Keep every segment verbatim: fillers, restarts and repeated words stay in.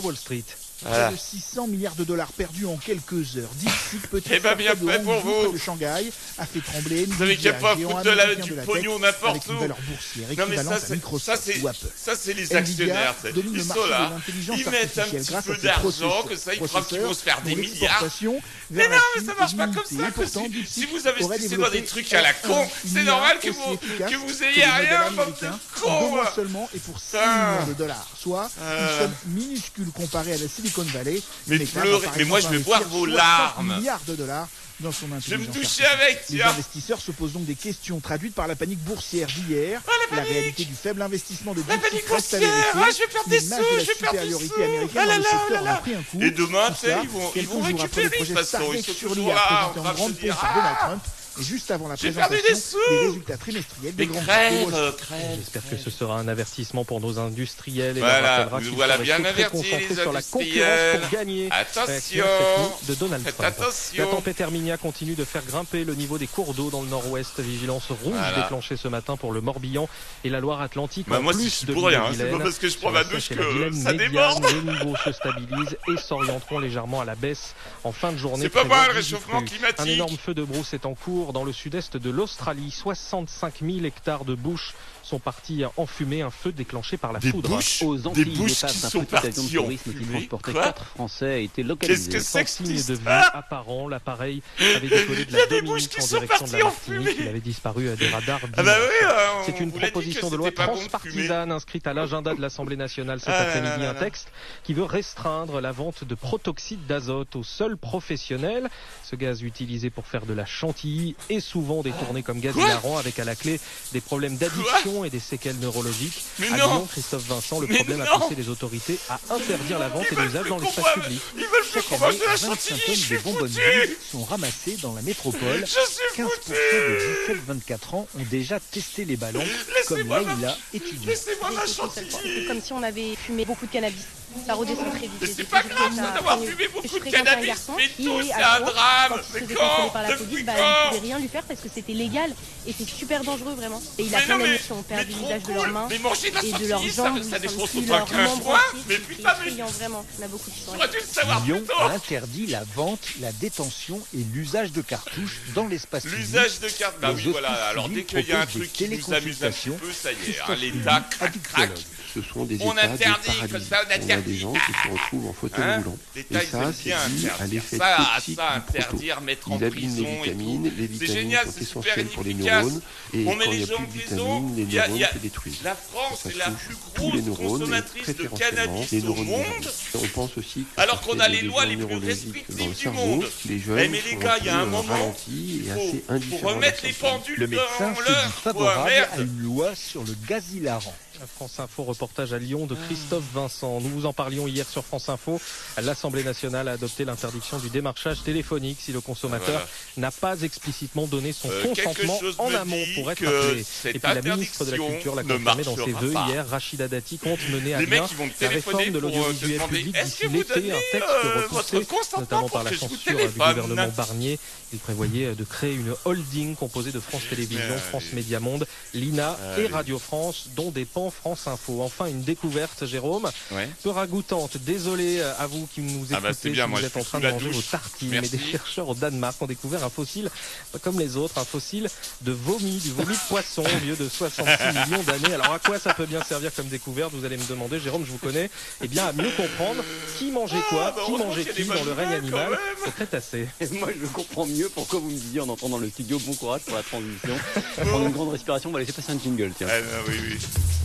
Wall Street. Voilà. Près de six cents milliards de dollars perdus en quelques heures. DeepSeek, petit Eh ben, bien startup de fait pour Hangzhou vous. de Shanghai, a fait trembler Vous savez qu'il n'y a Nvidia, pas à géant foutre de la, américain du de la pognon tech, n'importe avec une où. valeur boursière Non mais équivalente ça à c'est, Microsoft ça c'est, ou Apple. ça c'est les Nvidia actionnaires. C'est- domine le Ils marché sont de là, l'intelligence ils mettent un artificielle petit grâce peu à ses d'argent, processeurs- que ça ils croient qu'ils processeurs vont se faire des dont milliards. l'exportation Mais vers non, la mais Chine ça marche est pas comme limitée. ça. Pourtant, Si, DeepSeek si vous investissez aurait dans développé des trucs à la con, c'est normal que vous, que vous ayez rien, bande de en deux cons. mois seulement et pour six Putain. millions de dollars, soit Euh. une somme minuscule comparée à la Silicon Valley. Mais Meta va pleurez, par mais moi, exemple je vais boire investir vos soixante larmes. milliards de dollars dans son intelligence Je vais me toucher artificielle. avec, Les tiens. investisseurs se posent donc des questions traduites par la panique boursière d'hier. Ah, la la panique. réalité du faible investissement de La DeepSeek panique reste à boursière. vérifier. Ah, je vais perdre des L'image sous, de la je vais perdre des supériorité sous. américaine Ah là dans le là, secteur là là. en a pris un coup. Et demain, Tout tu sais, ça, ils vont- ils quelques vont jours après le récupérer, de projet toute façon, Stargate ils sont sur toujours l'I A là, présenté en en train de grande se dire, pompe par Donald ah, Trump. Et juste avant la j'ai perdu présentation des sous. des résultats trimestriels des Mais grands groupes de Wall Street. crève, crève. J'espère que ce sera un avertissement pour nos industriels et Voilà, leur rappellera qu'ils voilà sont bien restés très avertis, concentrés les sur la industriels. concurrence pour gagner. Attention. Réaction cette nuit de Donald Faites Trump. attention. La tempête Herminia continue de faire grimper le niveau des cours d'eau dans le nord-ouest. Vigilance rouge Voilà. déclenchée ce matin pour le Morbihan et la Loire-Atlantique. Bah, en moi, plus c'est de pour rien, hein. l'île-et-Vilaine. C'est pas parce que je prends Sur ma la douche Sèche et la que Vilaine ça médiane, déborde. les niveaux se stabilisent et s'orienteront légèrement à la baisse en fin de journée. C'est pas Prévoit mal, le dix réchauffement pluies. climatique. Un énorme feu de brousse est en cours dans le sud-est de l'Australie. soixante-cinq mille hectares de bouches sont partis en fumée, un feu déclenché par la Des foudre. bouches, Aux des Antilles, bouches qui l'épasse d'un sont petit avion de parties en tourisme qui fumée. transportait Quoi quatre Français a été Qu'est-ce localisé. que c'est Sans que cette signe de vie histoire apparent, l'appareil avait décollé de Il y a la des Dominique bouches qui en sont direction de la parties en Martinique. fumée. Il avait disparu à des radars. Ah bah dimanche. oui, euh, on C'est une vous l'a dit proposition que de loi c'était pas bon de fumer. transpartisane inscrite à l'agenda de l'Assemblée nationale cet Ah là là après-midi. là Un là. texte qui veut restreindre la vente de protoxyde d'azote aux seuls professionnels. Ce gaz utilisé pour faire de la chantilly est souvent détourné comme gaz Quoi hilarant avec à la clé des problèmes d'addiction et des séquelles neurologiques. Mais À non. Lyon, Christophe Vincent, le Mais problème a non. poussé les autorités à interdire la vente Ils et veulent l'usage plus dans qu'on l'espace boive. public. Ils veulent plus Chaque qu'on mange année, de la vingt-cinq chantilly, tonnes je suis de bonbonnes foutu. vides sont ramassées dans la métropole. Je suis quinze pour cent foutu. des dix-sept vingt-quatre ans ont déjà testé les ballons, comme Laissez-moi ma- Laïla, étudiante. Laissez-moi ma C'était chantilly. comme si on avait fumé beaucoup de cannabis. Ça redescend très vite. Mais Et c'est du pas coup, grave ça ça a d'avoir continué. fumé Et beaucoup je de fréquentais un cannabis. garçon Mais qui tout, est c'est à un Rouen. drame. Quand il se Mais faisait contrôler quand par la police, Depuis bah, il ne quand pouvait rien lui faire parce que c'était légal et c'est super dangereux vraiment. Et il a Mais plein non, mais- d'amis qui ont mais perdu trop l'usage de cool. leurs mains Mais manger de la et de leurs chantilly, ça, jambes. ça Ils sont défonce plus pas leurs qu'un membres joint. entiers. Mais C'est putain, mais effrayant vraiment. Il y en a beaucoup qui sont j'aurais dû le savoir plus Lyon tôt. interdit la vente, la détention et l'usage de cartouches dans l'espace public. L'usage de cartes, bah Les oui, voilà. offices Alors dès civils qu'il y a un proposent truc des qui nous amuse un petit téléconsultations. peu, ça y est, hein, Christophe l'État, Louis, crac, crac. addictologue. Ce sont des On états de interdit, paralysie. comme ça, on On a interdit. des gens qui se retrouvent en fauteuil Hein roulant. L'État, Et ils ça, aiment c'est bien dû à interdire l'effet ça, à toxique ça, du proton. interdire, mettre en Il abîme prison les et vitamines. tout. Les C'est vitamines génial, sont c'est super essentielles pour les inefficace. neurones. Et On quand met il les n'y a gens plus en de prison. vitamines, les Il y a- il neurones y a- se détruisent. La France Ça est la touche plus tous les grosse neurones, et consommatrice de préférentiellement cannabis les au neurones monde. nerveux. On pense aussi que Alors parce qu'on qu'il y a a les des lois lésions les plus neurologiques restrictives dans le du cerveau, monde. les jeunes Eh mais les sont gars, il y a un peu moment, ralentis et il assez faut, indifférents faut à remettre leur les santé. pendules Le médecin dans se dit l'heure, quoi, favorable merde. à une loi sur le gaz hilarant. France Info, reportage à Lyon de Christophe Vincent. Nous vous en parlions hier sur France Info. L'Assemblée nationale a adopté l'interdiction du démarchage téléphonique si le consommateur Voilà. n'a pas explicitement donné son Euh, quelque consentement chose en me amont dit pour être que appelé. cette Et puis la ministre de la interdiction Culture l'a ne confirmé dans ses marchera vœux pas. hier. Rachida Dati compte mener à Les bien mecs, ils vont te la téléphoner réforme de pour, euh, te l'audiovisuel demander, public est-ce d'ici que vous l'été. donnez, Un texte euh, repoussé votre consentement notamment pour par la que je vous censure du téléphone. gouvernement Barnier. Il prévoyait de créer une holding composée de France Télévisions, Mais France allez. Média Monde, l'I N A et Allez. Radio France, dont dépend France Info. Enfin, une découverte, Jérôme, Ouais. peu ragoûtante. Désolé à vous qui nous écoutez, Ah bah, c'est bien, si moi, vous je êtes suis en train sous de la manger douche. vos tartines. Merci. Mais des chercheurs au Danemark ont découvert un fossile, pas comme les autres, un fossile de vomi, du vomi de poisson, vieux de soixante-six millions d'années. Alors à quoi ça peut bien servir comme découverte, vous allez me demander, Jérôme, je vous connais. Eh bien, à mieux comprendre qui mangeait quoi, Ah, bah, qui heureusement mangeait qu'il y a qui des dans le bonnes règne nouvelles, quand animal même. au Crétacé. Et moi, je comprends mieux pourquoi vous me disiez en entrant dans le studio bon courage pour la transition. On va prendre une grande respiration, on va laisser passer un jingle, tiens. Ah, non, oui, oui.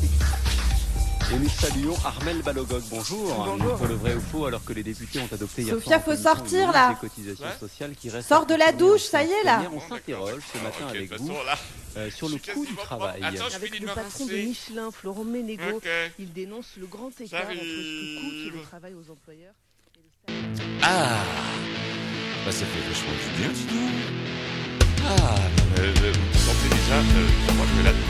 Et nous saluons Armel Balogog. Bonjour. Bonjour. Pour le vrai ou faux, alors que les députés ont adopté hier Sophia, soir en faut commission sortir, une là. hausse des cotisations Ouais. sociales qui restent Sors de la à confirmer douche, en ça y est, séance là. plénière. On s'interroge ce matin Ok, avec de toute vous façon, là, euh, sur je le suis coût du quasiment travail. propre. Attends, je Avec finis de le me patron de rincer. Michelin, Florent Ménégo, Ok. il dénonce le grand écart entre ce que coûte J'arrive. le travail aux employeurs et le salaire. Ah Bah ça fait vachement du bien, dis donc. Ah, non, mais, euh, vous sentez déjà, euh, je crois que là,